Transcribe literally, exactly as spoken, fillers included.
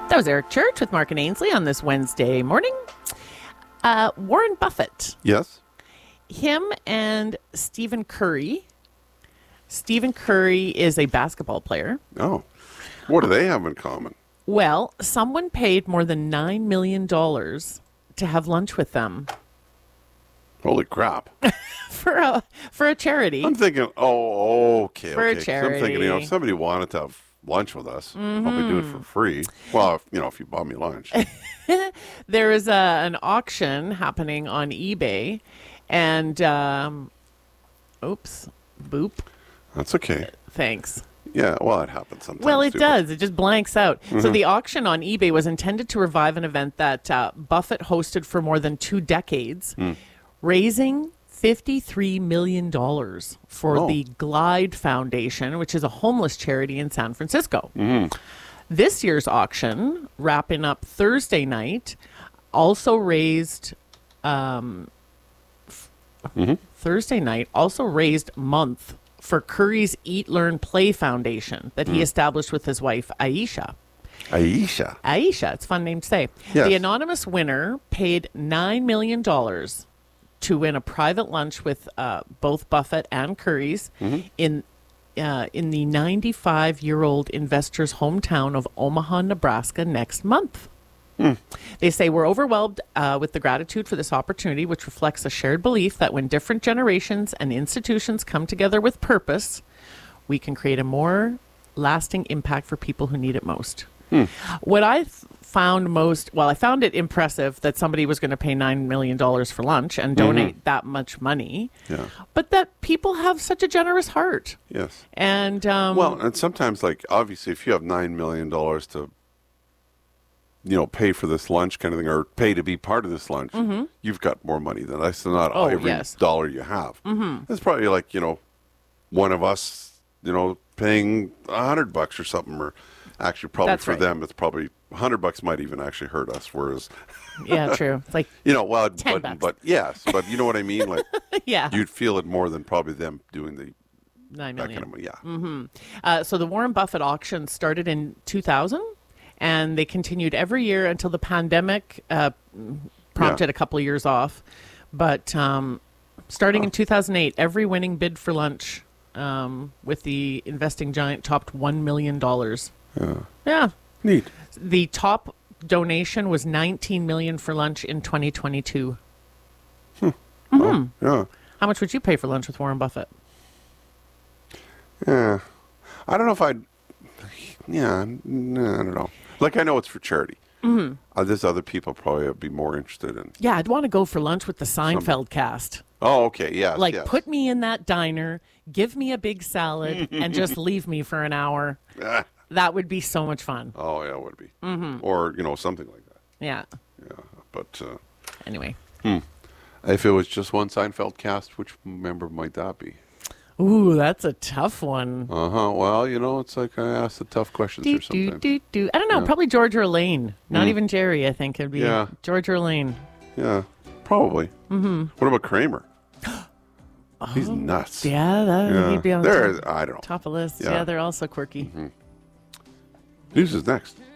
That was Eric Church with Mark and Ainsley on this Wednesday morning. Uh, Warren Buffett. Yes. Him and Stephen Curry. Stephen Curry is a basketball player. Oh. What do they have in common? Well, someone paid more than nine million dollars to have lunch with them. Holy crap. for a for a charity. I'm thinking, oh, okay, For a okay. 'Cause charity. I'm thinking, you know, if somebody wanted to have lunch with us, mm-hmm. probably do it for free. Well, if, you know, if you bought me lunch. There is a, an auction happening on eBay, and um, oops, boop. That's okay. Thanks. Yeah, well, it happens sometimes. Well, it too, does. It just blanks out. Mm-hmm. So the auction on eBay was intended to revive an event that uh, Buffett hosted for more than two decades, mm. raising fifty-three million dollars for Oh. the Glide Foundation, which is a homeless charity in San Francisco. Mm. This year's auction, wrapping up Thursday night, also raised um, f- Mm-hmm. Thursday night also raised month for Curry's Eat, Learn, Play Foundation that he Mm. established with his wife Aisha. Aisha. Aisha, it's a fun name to say. Yes. The anonymous winner paid nine million dollars to win a private lunch with uh, both Buffett and Curry's Mm-hmm. in uh, in the ninety-five-year-old investor's hometown of Omaha, Nebraska next month. Mm. They say we're overwhelmed uh, with the gratitude for this opportunity, which reflects a shared belief that when different generations and institutions come together with purpose, we can create a more lasting impact for people who need it most. Hmm. What I th- found most, well, I found it impressive that somebody was going to pay nine million dollars for lunch and donate Mm-hmm. that much money, Yeah. but that people have such a generous heart. Yes. And, um, Well, and sometimes, like, obviously, if you have nine million dollars to, you know, pay for this lunch kind of thing, or pay to be part of this lunch, mm-hmm. you've got more money than us. So not Oh, every yes. dollar you have. Mm-hmm. That's probably like, you know, one of us, you know, paying a hundred bucks or something, or actually probably That's for right. them, it's probably a hundred bucks might even actually hurt us. Whereas, yeah, true. It's like, you know, well, ten but, bucks. but yes, but you know what I mean? Like, yeah, you'd feel it more than probably them doing the, nine that million. kind of, yeah. Mm-hmm. Uh, so the Warren Buffett auction started in two thousand, and they continued every year until the pandemic uh, prompted Yeah. a couple of years off. But um, starting in two thousand eight, every winning bid for lunch um, with the investing giant topped one million dollars. Yeah. Yeah. Neat. The top donation was nineteen million dollars for lunch in twenty twenty-two. Oh, yeah. How much would you pay for lunch with Warren Buffett? Yeah. I don't know if I'd. Yeah. No, I don't know. Like, I know it's for charity. Mm-hmm. Uh, there's other people probably would be more interested in. Yeah, I'd want to go for lunch with the Seinfeld cast. Oh, okay. Yes. Like, yes. put me in that diner, give me a big salad, and just leave me for an hour. Ah. That would be so much fun. Oh, yeah, it would be. Mm-hmm. Or, you know, something like that. Yeah. Yeah. But uh, Anyway. if it was just one Seinfeld cast, which member might that be? Ooh, that's a tough one. Uh huh. Well, you know, it's like I ask the tough questions Do, here do, sometimes. do, do. I don't know. Yeah. Probably George or Elaine. Not Mm. even Jerry, I think. It'd be Yeah. George or Elaine. Yeah. Probably. Mm-hmm. What about Kramer? He's nuts. Yeah, that, Yeah. he'd be on the There, top, I don't know. top of the list. Yeah. Yeah, they're also quirky. News is next.